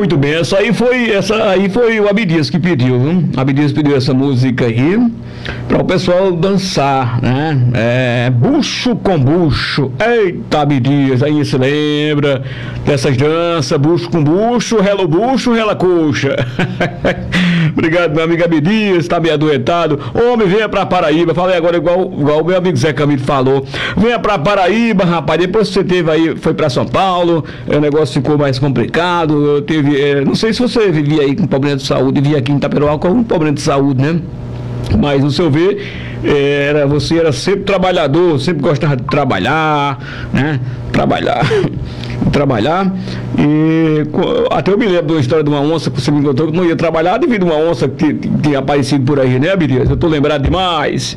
Muito bem, essa aí foi o Abdias que pediu, viu? Abdias pediu essa música aí para o pessoal dançar, né? Bucho com bucho. Eita, Abdias, aí se lembra dessas danças, bucho com bucho, rela coxa. Obrigado, meu amigo Abdias, tá meio adoentado. Homem, venha pra Paraíba. Falei agora igual o meu amigo Zé Camilo falou. Venha pra Paraíba, rapaz. Depois que você teve aí, foi pra São Paulo, o negócio ficou mais complicado. Não sei se você vivia aí com problema de saúde, vivia aqui em Itaperuá com algum problema de saúde, né? Mas no seu ver, você era sempre trabalhador, sempre gostava de trabalhar, né? Trabalhar e até eu me lembro de uma história de uma onça que você me contou que não ia trabalhar devido a uma onça que tinha aparecido por aí, né, Abdias? Eu tô lembrado demais.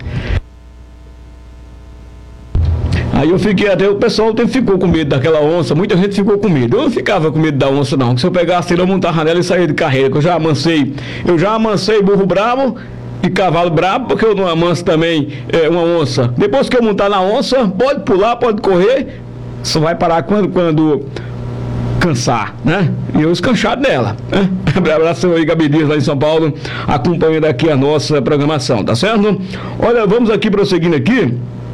Aí eu fiquei, até o pessoal ficou com medo daquela onça, muita gente ficou com medo. Eu não ficava com medo da onça não, que se eu pegasse ele, eu montava nela e saía de carreira, que eu já amansei burro bravo e cavalo brabo, porque eu não amanso também uma onça. Depois que eu montar na onça, pode pular, pode correr, só vai parar quando cansar, né? E eu escanchado dela, né? Abraço aí, Abdias, lá em São Paulo, acompanhando aqui a nossa programação, tá certo? Olha, vamos aqui prosseguindo aqui.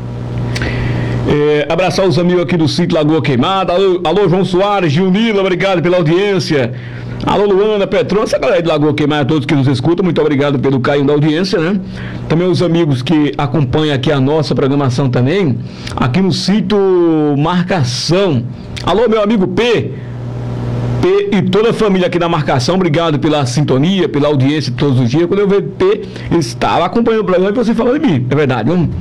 Abraçar os amigos aqui do sítio Lagoa Queimada. Alô João Soares, Gilnila, obrigado pela audiência. Alô Luana, Petrona, essa galera de Lagoa Queimada, todos que nos escutam, muito obrigado pelo carinho da audiência, né? Também os amigos que acompanham aqui a nossa programação também, aqui no sítio Marcação. Alô meu amigo P e toda a família aqui da Marcação, obrigado pela sintonia, pela audiência todos os dias. Quando eu vejo P, ele estava acompanhando o programa e você falou de mim, é verdade, vamos?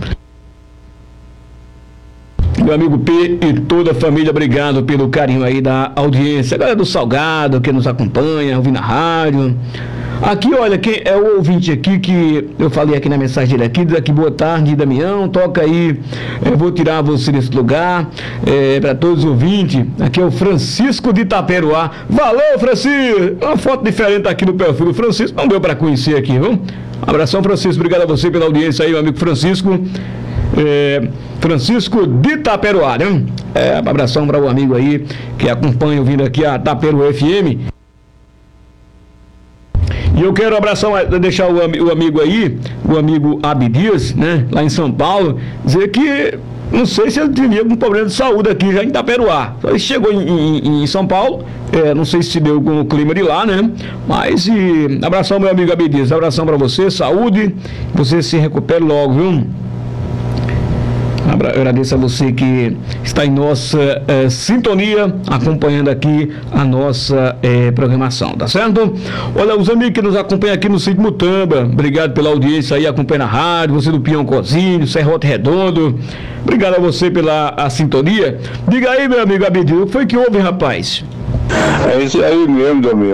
Meu amigo P e toda a família, obrigado pelo carinho aí da audiência. A galera do Salgado que nos acompanha, ouvindo na rádio. Aqui, olha, quem é o ouvinte aqui que eu falei aqui na mensagem dele aqui, diz aqui, boa tarde, Damião, toca aí, vou tirar você desse lugar, para todos os ouvintes. Aqui é o Francisco de Itaperuá. Valeu, Francisco! Uma foto diferente aqui no perfil do Francisco, não deu para conhecer aqui, viu? Abração, Francisco, obrigado a você pela audiência aí, meu amigo Francisco. Francisco de Itaperuá, né? Abração para o amigo aí que acompanha ouvindo aqui a Itaperuá FM. E eu quero deixar o amigo aí, o amigo Abdias, né? Lá em São Paulo, dizer que não sei se ele tinha algum problema de saúde aqui já em Itaperuá. Ele chegou em São Paulo, não sei se deu com o clima de lá, né? Mas abração, meu amigo Abdias, abração para você, saúde, você se recupere logo, viu? Eu agradeço a você que está em nossa sintonia, acompanhando aqui a nossa programação, tá certo? Olha, os amigos que nos acompanham aqui no sítio Mutamba, obrigado pela audiência aí, acompanha a rádio, você do Pião Cozinho, Serrote Redondo, obrigado a você pela sintonia. Diga aí, meu amigo Abdias, o que foi que houve, rapaz? É isso aí mesmo, Domingos.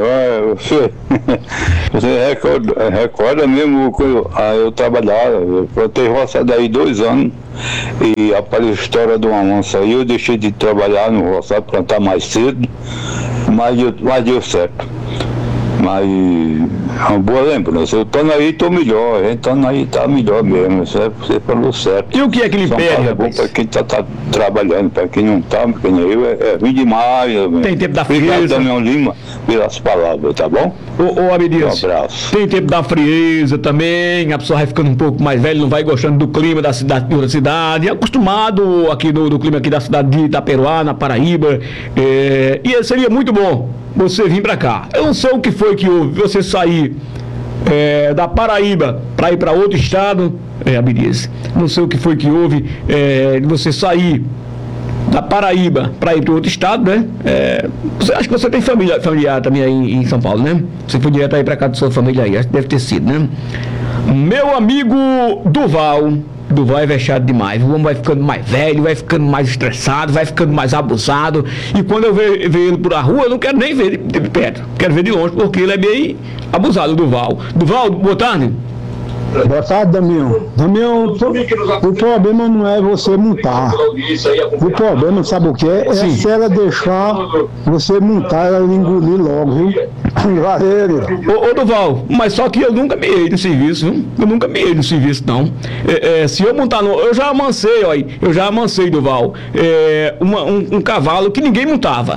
Você recorda mesmo que eu trabalhava, eu plantei roçado aí 2 anos e apareceu a história de uma onça aí, eu deixei de trabalhar no roçado, plantar mais cedo, mas deu certo. Mas é uma boa lembrança. Eu estando aí, estou melhor. Estando aí, está melhor mesmo. Você falou certo. E o que é que lhe pede, é bom para quem está trabalhando. Para quem não está, que nem eu, é ruim demais. Tem tempo da frieza. frieza. Damião Lima, pelas palavras, tá bom? Ô Abdias, um abraço. Tem tempo da frieza também. A pessoa vai ficando um pouco mais velha, não vai gostando do clima da cidade, de outra cidade. Acostumado aqui do clima aqui da cidade de Itaperuá, na Paraíba. E seria muito bom você vir para cá. Eu não sei o que foi que houve, você sair da Paraíba para ir para outro estado, Abdias. Não sei o que foi que houve de você sair da Paraíba para ir para outro estado, né? Acho que você tem familiar também aí em São Paulo, né? Você foi direto aí para casa da sua família aí, acho que deve ter sido, né? Meu amigo Duval é vexado demais. O homem vai ficando mais velho, vai ficando mais estressado, vai ficando mais abusado. E quando eu vejo ele por a rua, eu não quero nem ver de perto. Quero ver de longe, porque ele é bem abusado, o Duval. Duval, boa tarde. Boa tarde, Damião. Damião, o problema não é você montar. O problema, sabe o que é? Sim. Se ela deixar você montar, ela engolir logo, viu? Valeu. Ô Duval, mas só que eu nunca me no serviço, viu? Eu nunca me no serviço, não. Se eu montar eu já amansei, Duval, um cavalo que ninguém montava.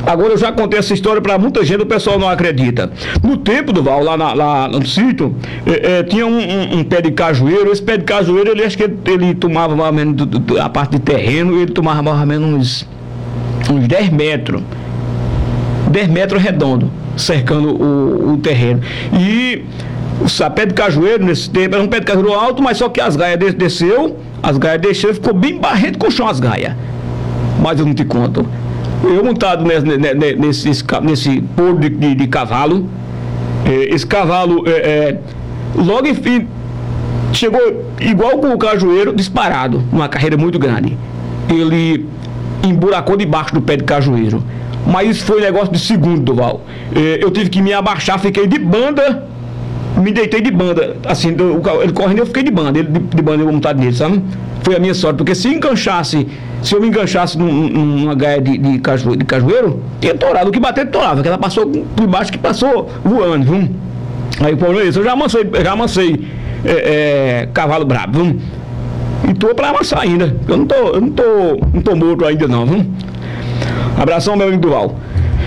Agora eu já contei essa história para muita gente, o pessoal não acredita. No tempo do Val, lá no sítio, tinha um pé de cajueiro. Esse pé de cajueiro, acho que ele tomava mais ou menos a parte de terreno, ele tomava mais ou menos uns 10 metros. 10 metros redondo, cercando o terreno. E o pé de cajueiro, nesse tempo, era um pé de cajueiro alto, mas só que as gaias desceu, ficou bem barrento com o chão as gaias. Mas eu não te conto. Eu montado nesse porto de cavalo, esse cavalo, logo enfim, chegou igual com o cajueiro, disparado, numa carreira muito grande. Ele emburacou debaixo do pé de cajueiro. Mas isso foi um negócio de segundo, Duval. Eu tive que me abaixar, fiquei de banda, me deitei de banda. Assim, ele correndo, eu fiquei de banda. Ele de banda, eu montado nele, sabe? Foi a minha sorte, porque se eu me enganchasse numa gaia de cajueiro, tinha torado. O que bateu, torava, que ela passou por baixo, que passou voando, viu? Aí o problema é isso, eu já amancei cavalo brabo, viu? E tô pra amassar ainda, eu não tô morto ainda não, viu? Abração, meu amigo Duval.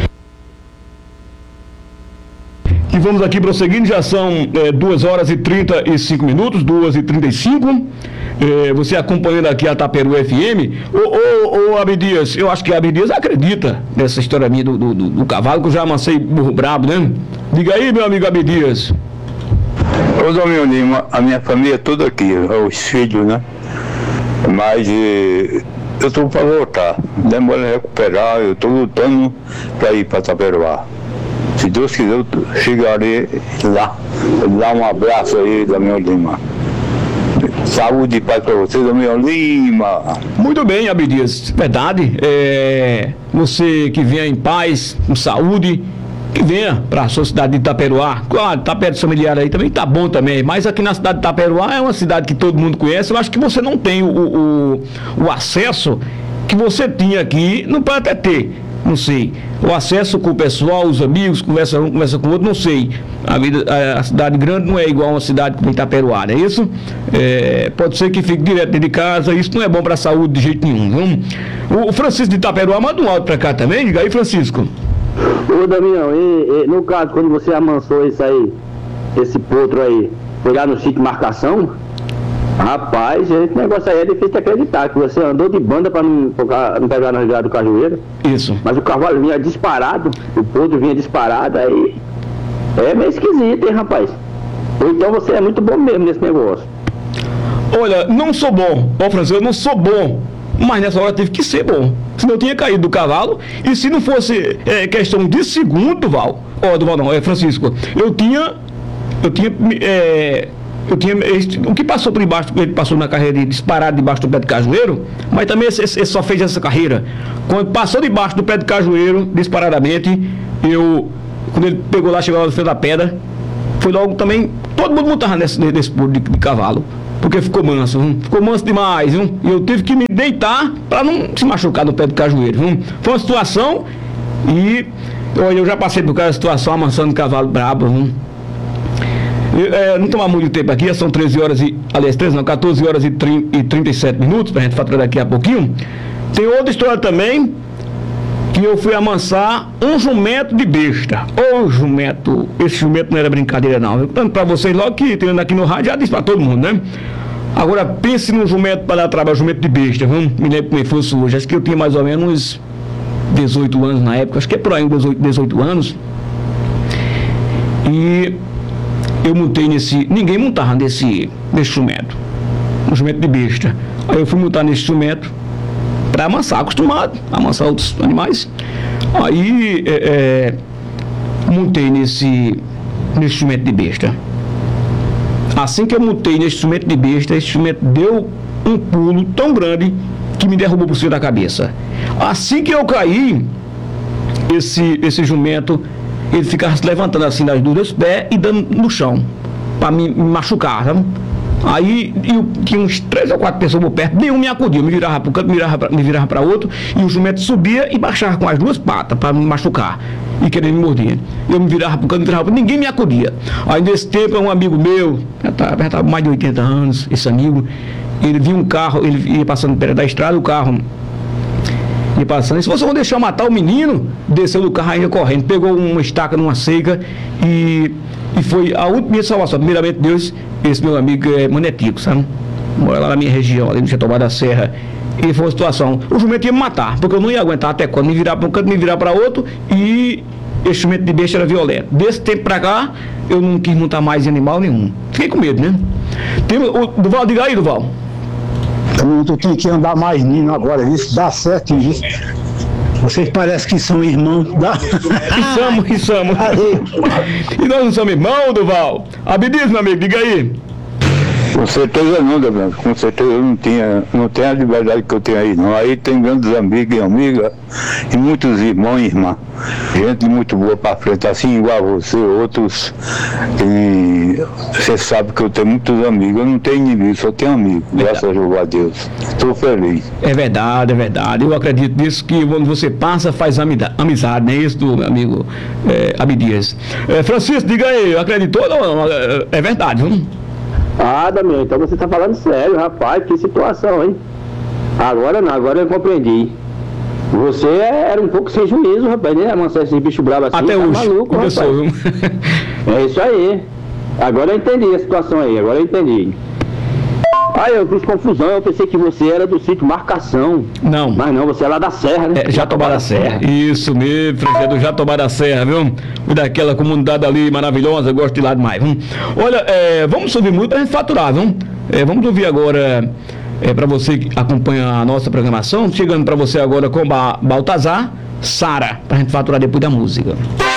E vamos aqui prosseguindo, já são 2 horas e 35 minutos, 2h35. Você acompanhando aqui a Taperu FM. Ô Abdias, eu acho que a Abdias acredita nessa história minha do cavalo, que eu já amancei burro brabo, né? Diga aí, meu amigo Abdias. Ô Domingos Lima, a minha família é toda aqui, os filhos, né? Mas eu estou para voltar, demora a recuperar, eu estou lutando para ir para Taperoá. Se Deus quiser, eu chegarei lá. Dar um abraço aí, Domingos Lima. Saúde e paz para você, Domingos Lima. Muito bem, Abdias, verdade. Você que venha em paz, com saúde, que venha para a sua cidade de Itaperuá. Claro, tá perto do familiar aí também, tá bom também. Mas aqui na cidade de Itaperuá é uma cidade que todo mundo conhece. Eu acho que você não tem o acesso que você tinha aqui, não pode até ter, não sei. O acesso com o pessoal, os amigos, conversa um, conversa com o outro, não sei. A cidade grande não é igual a uma cidade como Itaperuá, não é isso? Pode ser que fique direto dentro de casa, isso não é bom para a saúde de jeito nenhum. Viu? O Francisco de Itaperuá manda um áudio para cá também, diga aí, Francisco. Ô Damião, no caso, quando você amansou isso aí, esse potro aí, foi lá no sítio Marcação? Rapaz, esse negócio aí é difícil de acreditar, que você andou de banda pra não pegar na região do cajueiro. Isso. Mas o cavalo vinha disparado, o potro vinha disparado, aí é meio esquisito, hein, rapaz? Ou então você é muito bom mesmo nesse negócio. Olha, não sou bom, Francisco, eu não sou bom. Mas nessa hora teve que ser bom. Senão eu tinha caído do cavalo. E se não fosse questão de segundo, Francisco, eu tinha o que passou por debaixo, ele passou na carreira de disparado debaixo do pé de cajueiro, mas também ele só fez essa carreira. Quando passou debaixo do pé de cajueiro, disparadamente, quando ele pegou lá, chegou lá no fio da pedra, foi logo também, todo mundo montava nesse pulo de cavalo. Porque ficou manso demais, viu? E eu tive que me deitar para não se machucar no pé do cajueiro, viu? Foi uma situação e eu já passei por cada situação amansando cavalo brabo, viu? Não tomar muito tempo aqui, são 14 horas e 37 minutos, pra gente faturar daqui a pouquinho. Tem outra história também, que eu fui amansar um jumento de besta. Jumento, esse jumento não era brincadeira não. Tanto para vocês logo que tendo aqui no rádio, já disse para todo mundo, né? Agora pense num jumento para dar trabalho, jumento de besta, viu? Me lembro como fosse hoje. Acho que eu tinha mais ou menos uns 18 anos na época, acho que é por aí, 18 anos. E eu montei ninguém montava nesse jumento, um jumento de besta. Aí eu fui montar nesse jumento para amansar, acostumado a amansar outros animais. Aí montei nesse jumento de besta. Assim que eu montei nesse jumento de besta, esse jumento deu um pulo tão grande que me derrubou por cima da cabeça. Assim que eu caí, esse jumento, ele ficava se levantando assim das dois pés e dando no chão para me machucar, sabe? Aí eu tinha uns 3 ou 4 pessoas por perto, nenhum me acudia, me virava para um canto, me virava para outro, e o jumento subia e baixava com as 2 patas para me machucar e querer me morder. Eu me virava para um canto, me virava para ninguém me acudia. Aí nesse tempo um amigo meu, já estava mais de 80 anos, esse amigo, ele via um carro, ele ia passando perto da estrada, o carro E passando. E se você não deixar matar o menino, desceu do carro ainda correndo, pegou uma estaca numa seca e foi a última salvação. Primeiramente, Deus, esse meu amigo é Manetico, sabe? Mora lá na minha região, ali no Jatobá da Serra. E foi uma situação. O jumento ia me matar, porque eu não ia aguentar até quando me virar para um canto, me virar para outro, e esse jumento de besta era violento. Desse tempo para cá, eu não quis montar mais em animal nenhum. Fiquei com medo, né? O Duval, diga aí, Duval. Tu tem que andar mais nisso agora, isso dá certo, isso. Vocês parecem que são irmãos. E somos. E nós não somos irmãos, Duval. Abdias, meu amigo, diga aí. Com certeza não, Damião. Com certeza eu não tenho a liberdade que eu tenho aí, não. Aí tem grandes amigos e amigas, e muitos irmãos e irmãs. Gente muito boa pra frente, assim igual a você, outros. E você sabe que eu tenho muitos amigos. Eu não tenho inimigo, só tenho amigos. Graças a Deus. Estou feliz. É verdade, é verdade. Eu acredito nisso, que quando você passa, faz amizade, não é isso, do meu amigo Abdias. Francisco, diga aí, acreditou? Não, é verdade, viu? Ah, Damião, então você tá falando sério, rapaz, que situação, hein? Agora não, agora eu compreendi. Você era um pouco sem juízo, rapaz, né? Amansar esse bicho bravo assim, até tá hoje, maluco, começou, rapaz. É isso aí. Agora eu entendi a situação aí, agora eu entendi. Ah, eu fiz confusão, eu pensei que você era do sítio Marcação. Não. Mas não, você é lá da Serra, né? Jatobá da Serra. Isso mesmo, Francisco, do Jatobá da Serra, viu? Daquela comunidade ali maravilhosa, eu gosto de lá demais, viu? Olha, vamos subir muito pra gente faturar, viu? Vamos ouvir agora, para você que acompanha a nossa programação, chegando para você agora com Baltazar, Sara, pra gente faturar depois da música.